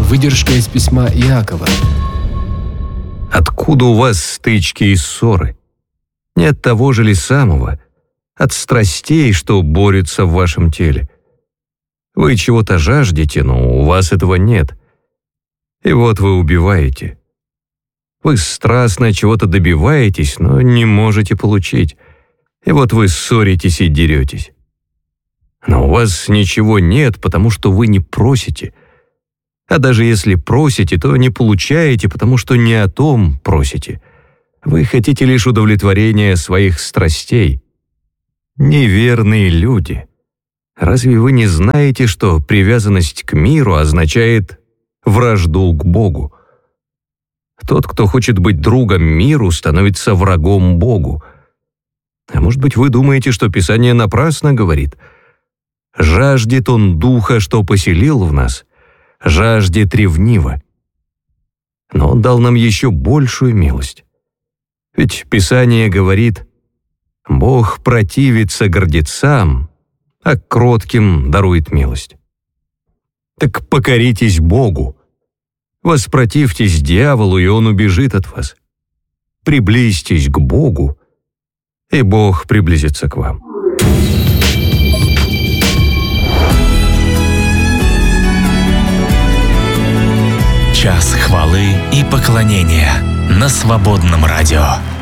Выдержка из письма Иакова. Откуда у вас стычки и ссоры? Не от того же ли самого, от страстей, что борются в вашем теле? Вы чего-то жаждете, но у вас этого нет. И вот вы убиваете. Вы страстно чего-то добиваетесь, но не можете получить. И вот вы ссоритесь и деретесь. Но у вас ничего нет, потому что вы не просите. А даже если просите, то не получаете, потому что не о том просите. Вы хотите лишь удовлетворения своих страстей. Неверные люди. Разве вы не знаете, что привязанность к миру означает вражду к Богу? Тот, кто хочет быть другом миру, становится врагом Богу. А может быть, вы думаете, что Писание напрасно говорит: «Жаждет он Духа, что поселил в нас, жаждет ревниво». Но Он дал нам еще большую милость. Ведь Писание говорит: «Бог противится гордецам, а кротким дарует милость». Так покоритесь Богу, воспротивьтесь дьяволу, и он убежит от вас. Приблизьтесь к Богу, и Бог приблизится к вам. Час хвалы и поклонения на Свободном радио.